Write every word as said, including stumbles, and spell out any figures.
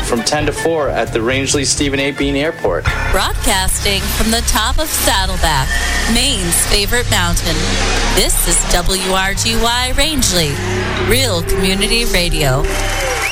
from ten to four at the Rangeley Stephen A. Bean Airport. Broadcasting from the top of Saddleback, Maine's favorite mountain. This is W R G Y Rangeley, Real Community Radio.